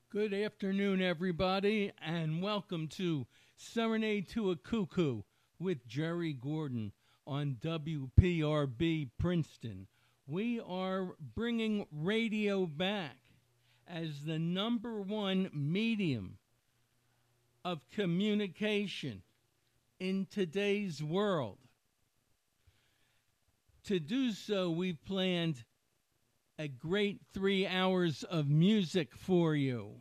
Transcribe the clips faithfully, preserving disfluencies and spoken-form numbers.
Good afternoon, everybody, and welcome to Serenade to a Cuckoo with Jerry Gordon on W P R B Princeton. We are bringing radio back as the number one medium of communication in today's world. To do so, we've planned a great three hours of music for you.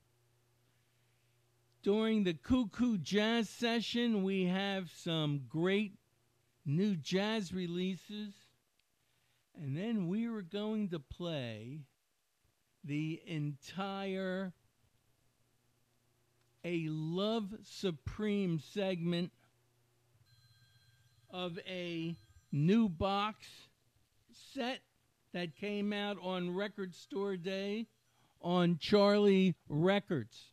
During the Cuckoo Jazz session, we have some great new jazz releases. And then we are going to play the entire A Love Supreme segment of a new box set that came out on Record Store Day on Charlie Records.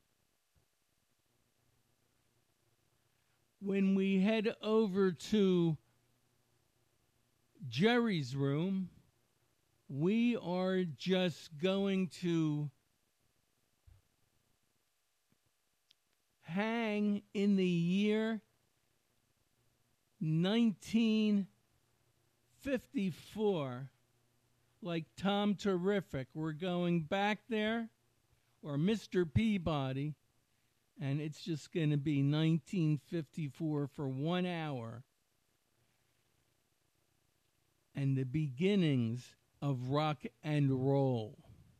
When we head over to Jerry's room, we are just going to hang in the year nineteen fifty-four. Like Tom Terrific. We're going back there, or Mister Peabody, and it's just going to be nineteen fifty-four for one hour. And the beginnings of rock and roll.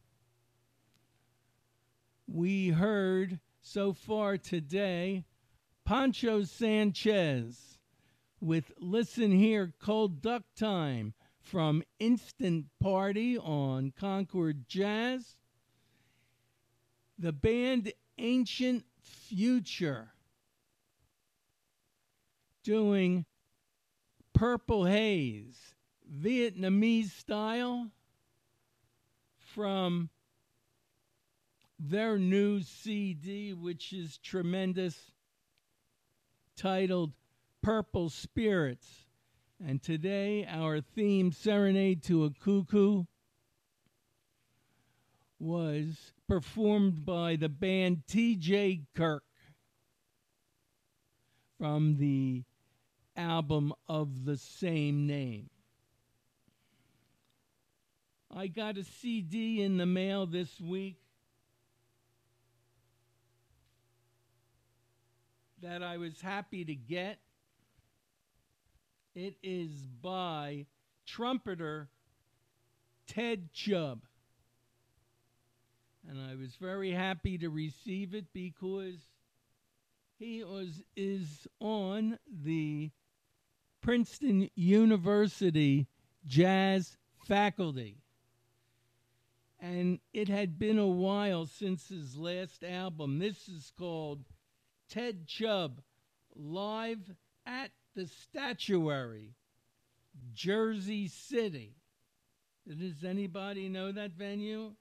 We heard so far today Pancho Sanchez with Listen Here, Cold Duck Time, from Instant Party on Concord Jazz. The band Ancient Future doing Purple Haze, Vietnamese style, from their new C D, which is tremendous, titled Purple Spirits. And today, our theme, Serenade to a Cuckoo, was performed by the band T J Kirk from the album of the same name. I got a C D in the mail this week that I was happy to get. It is by trumpeter Ted Chubb. And I was very happy to receive it because he was is on the Princeton University jazz faculty. And it had been a while since his last album. This is called Ted Chubb Live at the Statuary, Jersey City. Does anybody know that venue?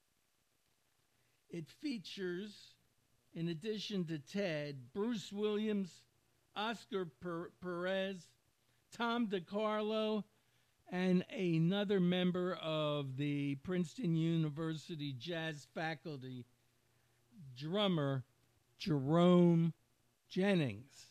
It features, in addition to Ted, Bruce Williams, Oscar per- Perez, Tom DiCarlo, and another member of the Princeton University jazz faculty, drummer Jerome Jennings.